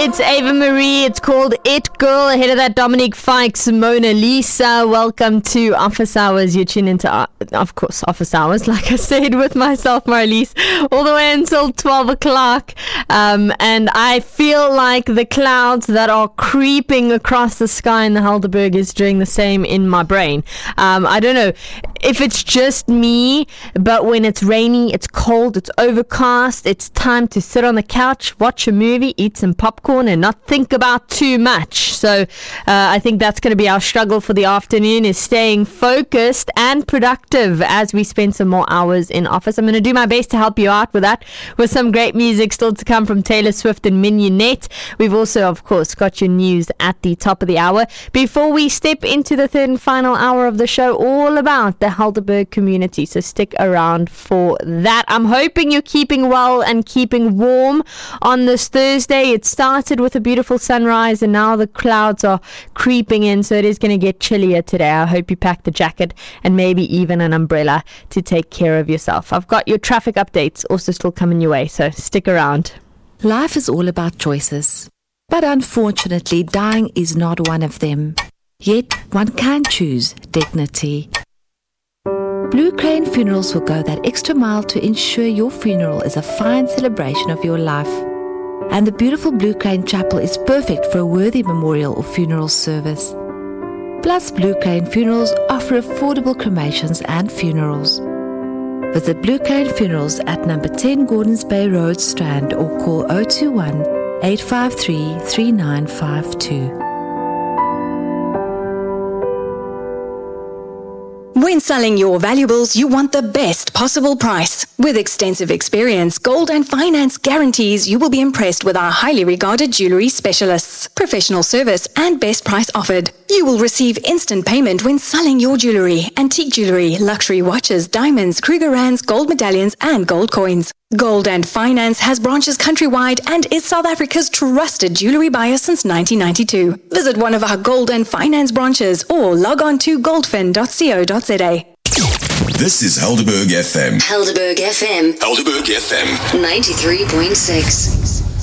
It's Ava Marie. It's called It Girl. Ahead of that, Dominic Fikes, Mona Lisa. Welcome to Office Hours. You're tuned into, of course, Office Hours, like I said, with myself, Marlies, all the way until 12 o'clock. And I feel like the clouds that are creeping across the sky in the Helderberg is doing the same in my brain. I don't know if it's just me, but when it's rainy, it's cold, it's overcast, it's time to sit on the couch, watch a movie, eat some popcorn, and not think about too much. So I think that's going to be our struggle for the afternoon, is staying focused and productive as we spend some more hours in office. I'm going to do my best to help you out with that, with some great music still to come from Taylor Swift and Mignonette. We've also, of course, got your news at the top of the hour. Before we step into the third and final hour of the show, all about the Helderberg community. So stick around for that. I'm hoping you're keeping well and keeping warm on this Thursday. It started with a beautiful sunrise and now the clouds are creeping in, so it is going to get chillier today. I hope you packed a jacket and maybe even an umbrella to take care of yourself. I've got your traffic updates also still coming your way, so stick around. Life is all about choices, but unfortunately dying is not one of them. Yet one can choose dignity. Blue Crane Funerals will go that extra mile to ensure your funeral is a fine celebration of your life. And the beautiful Blue Crane Chapel is perfect for a worthy memorial or funeral service. Plus, Blue Crane Funerals offer affordable cremations and funerals. Visit Blue Crane Funerals at number 10 Gordons Bay Road, Strand, or call 021 853 3952. When selling your valuables, you want the best possible price. With extensive experience, Gold and Finance guarantees you will be impressed with our highly regarded jewellery specialists. Professional service and best price offered. You will receive instant payment when selling your jewellery, antique jewellery, luxury watches, diamonds, Kruger-Rands, gold medallions and gold coins. Gold and Finance has branches countrywide and is South Africa's trusted jewellery buyer since 1992. Visit one of our Gold and Finance branches or log on to goldfin.co.za. This is Helderberg FM. Helderberg FM. Helderberg FM. 93.6.